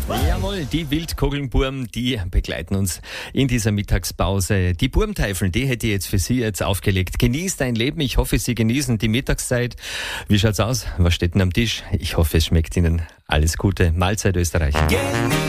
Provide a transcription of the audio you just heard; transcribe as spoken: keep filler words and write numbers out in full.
Jawohl, die Wildkugelnburm, die begleiten uns in dieser Mittagspause. Die Burmteifeln, die hätte ich jetzt für Sie jetzt aufgelegt. Genießt dein Leben. Ich hoffe, Sie genießen die Mittagszeit. Wie schaut's aus? Was steht denn am Tisch? Ich hoffe, es schmeckt Ihnen. Alles Gute. Mahlzeit Österreich.